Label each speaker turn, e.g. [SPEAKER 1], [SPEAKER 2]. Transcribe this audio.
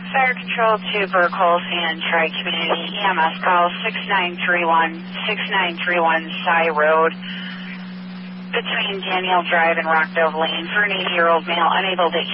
[SPEAKER 1] Fire Control to Burkholz and Tri-Community EMS call 6931 Cy Road between Daniel Drive and Rock Dove Lane for an 80-year-old male unable to